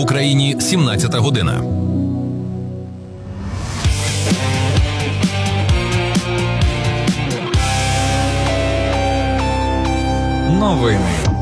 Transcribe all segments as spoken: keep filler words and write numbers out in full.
В Україні сімнадцята година. Новини.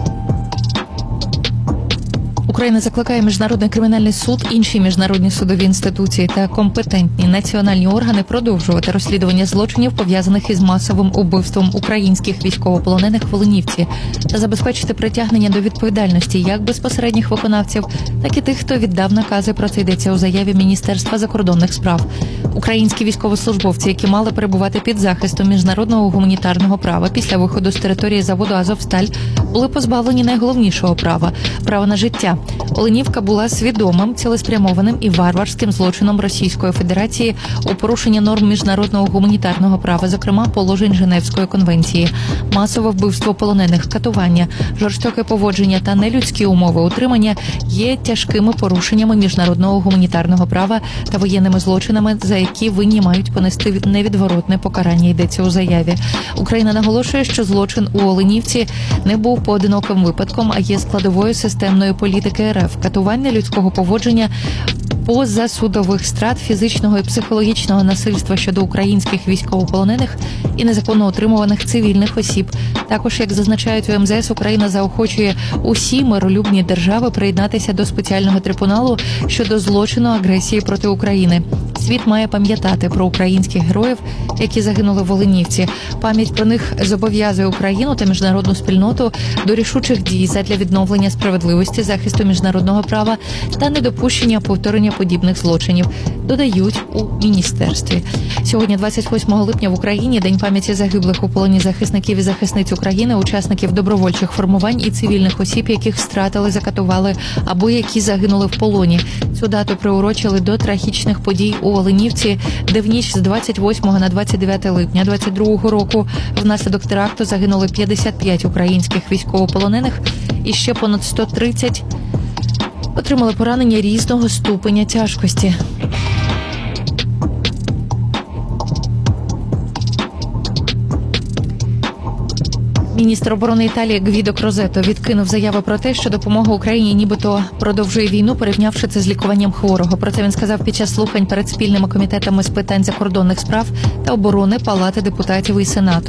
Україна закликає Міжнародний кримінальний суд, інші міжнародні судові інституції та компетентні національні органи продовжувати розслідування злочинів, пов'язаних із масовим убивством українських військовополонених в Оленівці, та забезпечити притягнення до відповідальності як безпосередніх виконавців, так і тих, хто віддав накази. Про це йдеться у заяві Міністерства закордонних справ. Українські військовослужбовці, які мали перебувати під захистом міжнародного гуманітарного права після виходу з території заводу «Азовсталь», були позбавлені найголовнішого права – права на життя. Оленівка була свідомим, цілеспрямованим і варварським злочином Російської Федерації у порушення норм міжнародного гуманітарного права, зокрема положень Женевської конвенції. Масове вбивство полонених, катування, жорстоке поводження та нелюдські умови утримання є тяжкими порушеннями міжнародного гуманітарного права та воєнними злочинами, за які винні мають понести невідворотне покарання, йдеться у заяві. Україна наголошує, що злочин у Оленівці не був поодиноким випадком, а є складовою системної політики РФ, катування, людського поводження, позасудових страт, фізичного і психологічного насильства щодо українських військовополонених і незаконно утримуваних цивільних осіб. Також, як зазначають у ем зе ес, Україна заохочує усі миролюбні держави приєднатися до спеціального трибуналу щодо злочину агресії проти України. Світ має пам'ятати про українських героїв, які загинули в Оленівці. Пам'ять про них зобов'язує Україну та міжнародну спільноту до рішучих дій задля відновлення справедливості, захисту міжнародного права та недопущення повторення подібних злочинів, додають у міністерстві. Сьогодні, двадцять восьмого липня, в Україні День пам'яті загиблих у полоні захисників і захисниць України, учасників добровольчих формувань і цивільних осіб, яких стратили, закатували або які загинули в полоні. Цю дату приурочили до трагічних подій у Оленівці, де в ніч з двадцять восьмого на двадцять дев'яте липня двадцять другого року внаслідок теракту загинули п'ятдесят п'ять українських військовополонених і ще понад сто тридцять отримали поранення різного ступеня тяжкості. Міністр оборони Італії Гвідо Крозето відкинув заяви про те, що допомога Україні нібито продовжує війну, порівнявши це з лікуванням хворого. Про це він сказав під час слухань перед спільними комітетами з питань закордонних справ та оборони, Палати депутатів і Сенату.